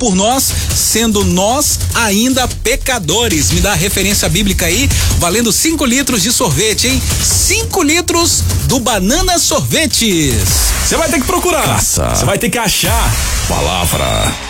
por nós, sendo nós ainda pecadores. Me dá a referência bíblica aí, valendo 5 litros de sorvete, hein? 5 litros do Banana Sorvetes. Você vai ter que procurar. Você vai ter que achar. Palavra